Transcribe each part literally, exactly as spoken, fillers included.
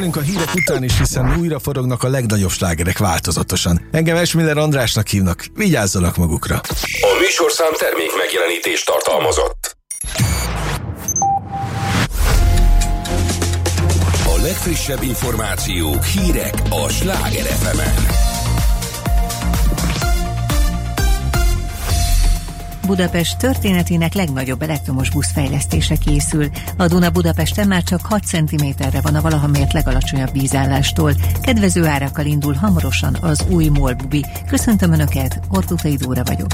velünk a hírek után is, hiszen újra forognak a legnagyobb slágerek változatosan. Engem Esmiller Andrásnak hívnak, vigyázzanak magukra. A műsorszám termék megjelenítést tartalmazott. A legfrissebb információk, hírek a Sláger ef emen. Budapest történetének legnagyobb elektromos busz fejlesztése készül. A Duna Budapesten már csak hat centiméterre van a valaha mért legalacsonyabb vízállástól. Kedvező árakkal indul hamarosan az új MOL-bubi. Köszöntöm Önöket, Ortutai Dóra vagyok.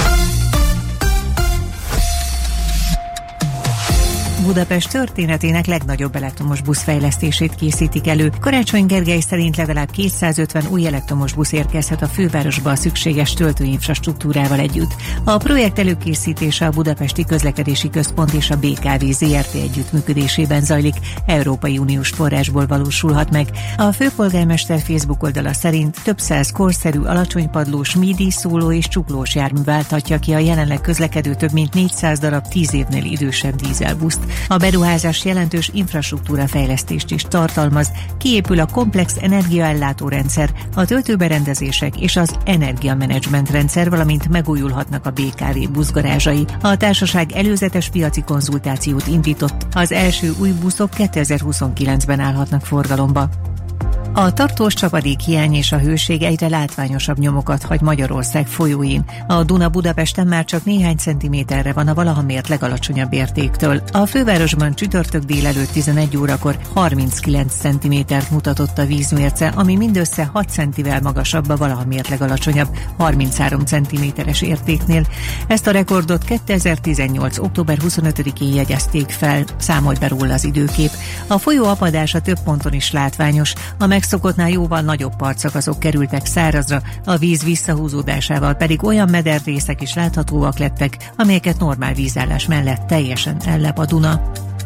Budapest történetének legnagyobb elektromos busz fejlesztését készítik elő. Karácsony Gergely szerint legalább kétszázötven új elektromos busz érkezhet a fővárosba a szükséges töltőinfrastruktúrával együtt. A projekt előkészítése a Budapesti Közlekedési Központ és a bé ká vé zé er té együttműködésében zajlik, Európai Uniós forrásból valósulhat meg. A főpolgármester Facebook oldala szerint több száz korszerű, alacsonypadlós, midi, szóló és csuklós jármű válthatja ki a jelenleg közlekedő több mint négyszáz darab tíz évnél idősebb dízelbuszt. A beruházás jelentős infrastruktúra fejlesztést is tartalmaz, kiépül a komplex energiaellátó rendszer, a töltőberendezések és az energiamenedzsment rendszer, valamint megújulhatnak a bé ká vé buszgarázsai. A társaság előzetes piaci konzultációt indított, az első új buszok kétezer-huszonkilencben állhatnak forgalomba. A tartós csapadékhiány és a hőség egyre látványosabb nyomokat hagy Magyarország folyóin. A Duna Budapesten már csak néhány centiméterre van a valaha mért legalacsonyabb értéktől. A fővárosban csütörtök délelőtt tizenegy órakor harminckilenc centimétert mutatott a vízmérce, ami mindössze hat centivel magasabb a valaha mért legalacsonyabb harminchárom centiméteres értéknél. Ezt a rekordot kétezer-tizennyolc október huszonötödikén jegyezték fel, számolt be róla az időkép. A folyó apadása több ponton is látványos, a megszokottnál jóval nagyobb partszakaszok kerültek szárazra, a víz visszahúzódásával pedig olyan mederrészek is láthatóak lettek, amelyeket normál vízállás mellett teljesen ellep a Duna.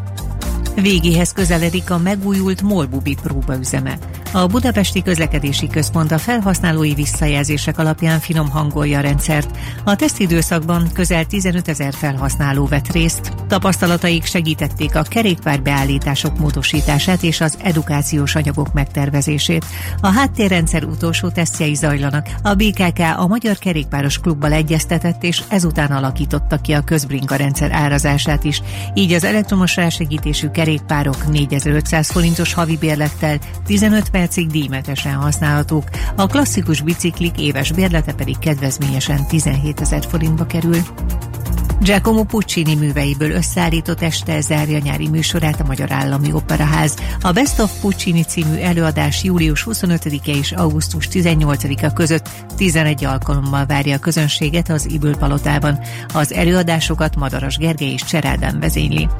Végéhez közeledik a megújult MOL-bubi próbaüzeme. A Budapesti Közlekedési Központ a felhasználói visszajelzések alapján finom hangolja a rendszert. A tesztidőszakban közel tizenötezer felhasználó vett részt. Tapasztalataik segítették a kerékpárbeállítások módosítását és az edukációs anyagok megtervezését. A háttérrendszer utolsó tesztjei zajlanak. A bé ká ká a Magyar Kerékpáros Klubbal egyeztetett, és ezután alakította ki a közbrinka rendszer árazását is. Így az elektromos rásegítésű kerékpárok négyezer-ötszáz forintos havi bérlettel tizenöt percig díjmentesen használhatók, a klasszikus biciklik éves bérlete pedig kedvezményesen tizenhétezer forintba kerül. Giacomo Puccini műveiből összeállított este zárja nyári műsorát a Magyar Állami Operaház. A Best of Puccini című előadás július huszonötödike és augusztus tizennyolcadika között tizenegy alkalommal várja a közönséget az Ybl Palotában. Az előadásokat Madaras Gergely és Cserádán vezényli.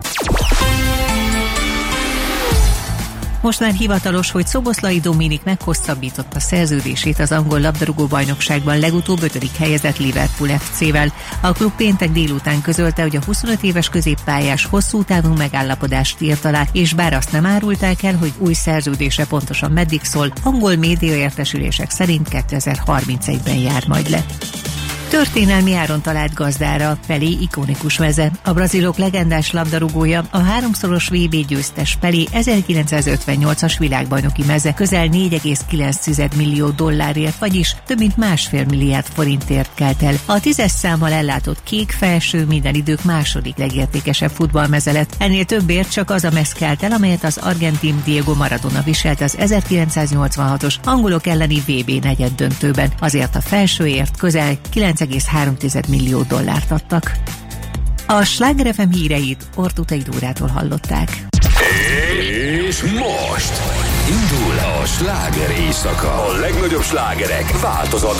Most már hivatalos, hogy Szoboszlai Dominik meghosszabbította szerződését az angol labdarúgó-bajnokságban legutóbb ötödik helyezett Liverpool ef cével. A klub péntek délután közölte, hogy a huszonöt éves középpályás hosszú távú megállapodást írt alá, és bár azt nem árulták el, hogy új szerződése pontosan meddig szól, angol médiaértesülések szerint kétezer-harmincegyben jár majd le. Történelmi áron talált gazdára Pelé ikonikus meze. A brazilok legendás labdarúgója, a háromszoros vé bé győztes Pelé ezerkilencszázötvennyolcas világbajnoki meze közel négy egész kilenc millió dollárért, vagyis több mint másfél milliárd forintért kelt el. A tízes számmal ellátott kék felső minden idők második legértékesebb futballmeze lett. Ennél többért csak az a mez kelt el, amelyet az argentin Diego Maradona viselt az ezerkilencszáznyolcvanhatos angolok elleni vé bé negyeddöntőben. Azért a felsőért közel kilenc egész három millió dollárt adtak. A Sláger ef em híreit Ortutai Dórától hallották. És most indul a sláger éjszaka. A legnagyobb slágerek változat